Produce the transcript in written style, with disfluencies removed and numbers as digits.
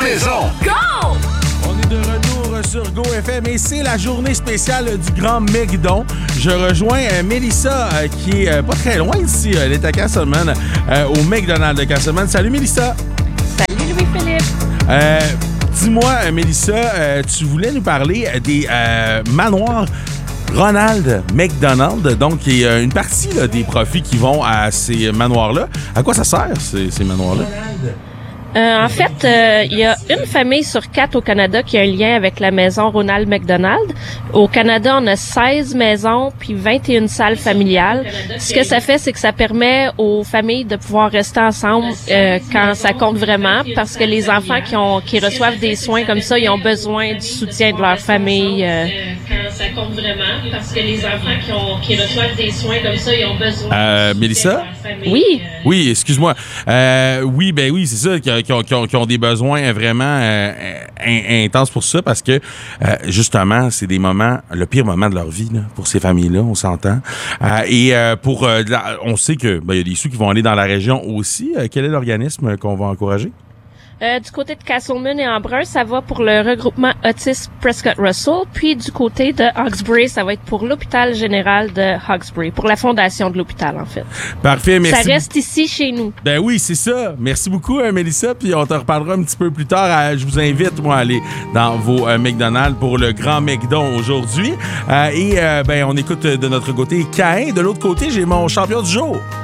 maison. Go! On est de retour sur Go FM et c'est la journée spéciale du Grand McDon. Je rejoins Mélissa qui est pas très loin d'ici. Elle est à Castleman, au McDonald's de Castleman. Salut Mélissa. Salut Louis-Philippe. Dis-moi, Mélissa, tu voulais nous parler des manoirs Ronald McDonald. Donc, il y a une partie là, des profits qui vont à ces manoirs-là. À quoi ça sert, ces manoirs-là? En fait, il y a une famille sur 4 au Canada qui a un lien avec la maison Ronald McDonald. Au Canada, on a 16 maisons puis 21 salles familiales. Ce que ça fait, c'est que ça permet aux familles de pouvoir rester ensemble quand ça compte vraiment, parce que les enfants qui reçoivent des soins comme ça, ils ont besoin du soutien de leur famille. Quand ça compte vraiment, parce que les enfants qui reçoivent des soins comme ça, ils ont besoin Mélissa? Oui. Oui, excuse-moi. Oui, c'est ça, qui ont des besoins vraiment intenses pour ça, parce que, justement, c'est des moments, le pire moment de leur vie, là, pour ces familles-là, on s'entend. On sait que y a des sous qui vont aller dans la région aussi. Quel est l'organisme qu'on va encourager? Du côté de Castleman et Embrun, ça va pour le regroupement Otis Prescott Russell. Puis du côté de Hawkesbury, ça va être pour l'hôpital général de Hawkesbury, pour la fondation de l'hôpital, en fait. Parfait, merci. Ça reste ici, chez nous. Ben oui, c'est ça. Merci beaucoup, Mélissa. Puis on te reparlera un petit peu plus tard. Je vous invite, moi, à aller dans vos McDonald's pour le Grand McDon aujourd'hui. On écoute de notre côté Caïn. De l'autre côté, j'ai mon champion du jour.